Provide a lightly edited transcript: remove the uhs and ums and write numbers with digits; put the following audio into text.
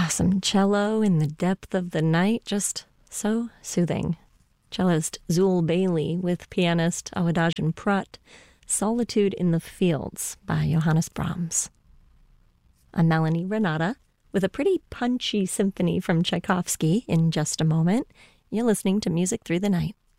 Some cello in the depth of the night, just so soothing. Cellist Zul Bailey with pianist Awadagin Prat, Solitude in the Fields by Johannes Brahms. I'm Melanie Renata with a pretty punchy symphony from Tchaikovsky in just a moment. You're listening to Music Through the Night.